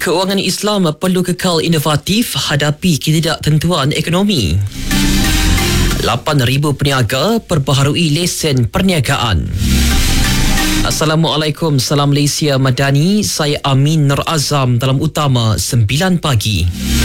Kewangan Islam perlu kekal inovatif hadapi ketidaktentuan ekonomi. 8,000 peniaga perbaharui lesen perniagaan. Assalamualaikum, salam Malaysia Madani. Saya Amin Nur Azam dalam Utama 9 pagi.